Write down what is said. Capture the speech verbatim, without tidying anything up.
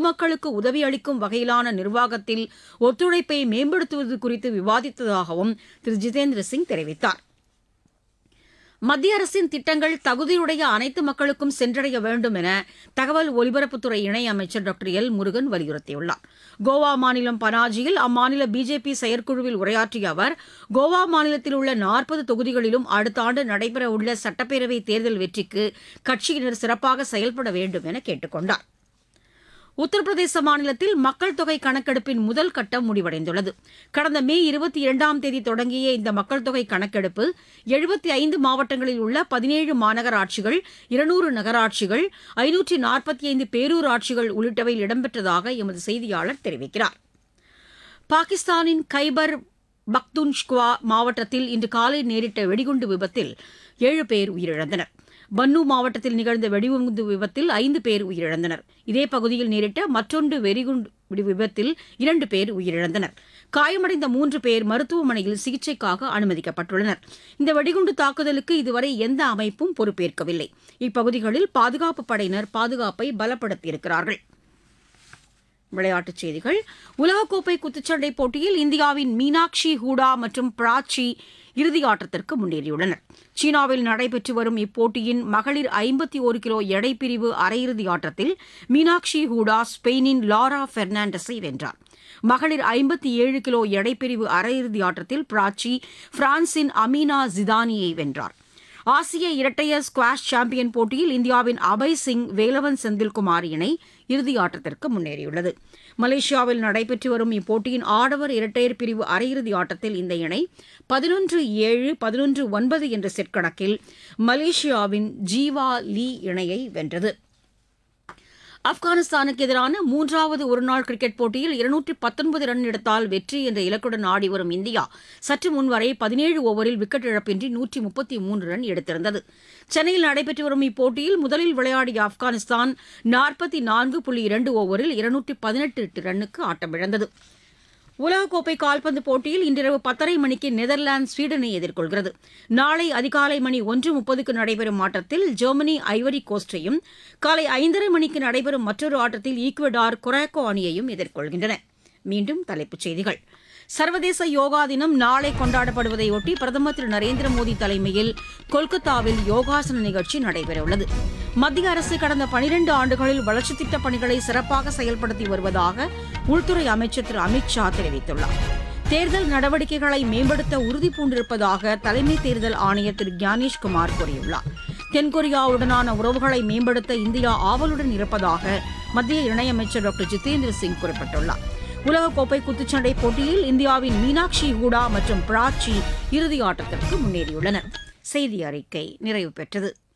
பொதுமக்களுக்கு உதவி அளிக்கும் வகையிலான நிர்வாகத்தில் ஒத்துழைப்பை மேம்படுத்துவது குறித்து விவாதித்ததாகவும் திரு ஜிதேந்திர சிங் தெரிவித்தார். மத்திய அரசின் திட்டங்கள் தகுதியுடைய அனைத்து மக்களுக்கும் சென்றடைய வேண்டும் என தகவல் ஒலிபரப்புத்துறை இணையமைச்சர் டாக்டர் எல் முருகன் வலியுறுத்தியுள்ளார். கோவா மாநிலம் பனாஜியில் அம்மாநில பிஜேபி செயற்குழுவில் உரையாற்றிய அவர், கோவா மாநிலத்தில் உள்ள நாற்பது தொகுதிகளிலும் அடுத்த ஆண்டு நடைபெறவுள்ள சட்டப்பேரவைத் தேர்தல் வெற்றிக்கு கட்சியினர் சிறப்பாக செயல்பட வேண்டும் என கேட்டுக் கொண்டார். உத்தரப்பிரதேச மாநிலத்தில் மக்கள் தொகை கணக்கெடுப்பின் முதல் கட்டம் முடிவடைந்துள்ளது. கடந்த மே இருபத்தி இரண்டாம் தேதி தொடங்கிய இந்த மக்கள் தொகை கணக்கெடுப்பு எழுபத்தி ஐந்து மாவட்டங்களில் உள்ள பதினேழு மாநகராட்சிகள், இருநூறு நகராட்சிகள், ஐநூற்று நாற்பத்தி ஐந்து பேரூராட்சிகள் உள்ளிட்டவையில் இடம்பெற்றதாக எமது செய்தியாளர் தெரிவிக்கிறார். பாகிஸ்தானின் கைபர் பக்துன்ஷ்குவா மாவட்டத்தில் இன்று காலை நேரிட்ட வெடிகுண்டு விபத்தில் ஏழு பேர் உயிரிழந்தனர். பன்னு மாவட்டத்தில் நிகழ்ந்த வெடிகுண்டு விபத்தில் ஐந்து பேர் உயிரிழந்தனர். இதே பகுதியில் நேரிட்ட மற்றொன்று வெடிகுண்டு விபத்தில் இரண்டு பேர் உயிரிழந்தனர். காயமடைந்த மூன்று பேர் மருத்துவமனையில் சிகிச்சைக்காக அனுமதிக்கப்பட்டுள்ளனர். இந்த வெடிகுண்டு தாக்குதலுக்கு இதுவரை எந்த அமைப்பும் பொறுப்பேற்கவில்லை. இப்பகுதிகளில் பாதுகாப்பு படையினர் பாதுகாப்பை பலப்படுத்தியிருக்கிறார்கள். விளையாட்டுச் செய்திகள். உலகக்கோப்பை குத்துச்சண்டை போட்டியில் இந்தியாவின் மீனாட்சி ஹூடா மற்றும் பிராச்சி இறுதி ஆட்டத்திற்கு முன்னேறியுள்ளனர். சீனாவில் நடைபெற்று வரும் இப்போட்டியின் மகளிர் ஐம்பத்தி ஒரு கிலோ எடைப்பிரிவு அரையிறுதி ஆட்டத்தில் மீனாட்சி ஹூடா ஸ்பெயினின் லாரா பெர்னாண்டஸை வென்றார். மகளிர் ஐம்பத்தி ஏழு கிலோ எடைப்பிரிவு அரையிறுதி ஆட்டத்தில் பிராச்சி பிரான்சின் அமீனா ஜிதானியை வென்றார். ஆசிய இரட்டையர் ஸ்குவாஷ் சாம்பியன் போட்டியில் இந்தியாவின் அபய் சிங் வேலவன் செந்தில்குமார் இணை இறுதி ஆட்டத்திற்கு முன்னேறியுள்ளது. மலேசியாவில் நடைபெற்று வரும் இப்போட்டியின் ஆடவர் இரட்டையர் பிரிவு அரையிறுதி ஆட்டத்தில் இந்த இணை பதினொன்று ஏழு பதினொன்று ஒன்பது என்ற செட் கணக்கில் மலேசியாவின் ஜீவா லீ இணையை வென்றது. ஆப்கானிஸ்தானுக்கு எதிரான மூன்றாவது ஒருநாள் கிரிக்கெட் போட்டியில் இருநூற்று பத்தொன்பது ரன் எடுத்தால் வெற்றி என்ற இலக்குடன் ஆடி வரும் இந்தியா சற்று முன்வரை பதினேழு ஓவரில் விக்கெட் இழப்பின்றி நூற்றி முப்பத்தி மூன்று ரன் எடுத்திருந்தது. சென்னையில் நடைபெற்று வரும் இப்போட்டியில் முதலில் விளையாடிய ஆப்கானிஸ்தான் நாற்பத்தி நான்கு புள்ளி இரண்டு ஓவரில் இருநூற்று பதினெட்டு ரன்னுக்கு ஆட்டமிழந்தது. உலகக்கோப்பை கால்பந்து போட்டியில் இன்றிரவு பத்தரை மணிக்கு நெதர்லாந்து ஸ்வீடனை எதிர்கொள்கிறது. நாளை அதிகாலை மணி ஒன்று முப்பதுக்கு நடைபெறும் ஆட்டத்தில் ஜெர்மனி ஐவரி கோஸ்டையும், காலை ஐந்தரை மணிக்கு நடைபெறும் மற்றொரு ஆட்டத்தில் ஈக்குவடார் கொராக்கோ அணியையும் எதிர்கொள்கின்றன. மீண்டும் தலைப்புச் செய்திகள். சர்வதேச யோகா தினம் நாளை கொண்டாடப்படுவதையொட்டி பிரதமர் திரு நரேந்திர மோடி தலைமையில் கொல்கத்தாவில் யோகாசன நிகழ்ச்சி நடைபெறவுள்ளது. மத்திய அரசு கடந்த பனிரண்டு ஆண்டுகளில் வளர்ச்சித் திட்டப் பணிகளை சிறப்பாக செயல்படுத்தி வருவதாக உள்துறை அமைச்சர் திரு அமித் ஷா தெரிவித்துள்ளார். தேர்தல் நடவடிக்கைகளை மேம்படுத்த உறுதிபூண்டிருப்பதாக தலைமை தேர்தல் ஆணையர் திரு ஞானேஷ்குமார் கூறியுள்ளார். தென்கொரியாவுடனான உறவுகளை மேம்படுத்த இந்தியா ஆவலுடன் இருப்பதாக மத்திய இணையமைச்சர் டாக்டர் ஜிதேந்திர சிங் குறிப்பிட்டுள்ளார். உலகக்கோப்பை குத்துச்சண்டை போட்டியில் இந்தியாவின் மீனாட்சி ஹூடா மற்றும் பிராச்சி இறுதி ஆட்டத்திற்கு முன்னேறியுள்ளனர். செய்தி அறிக்கை நிறைவு பெற்றது.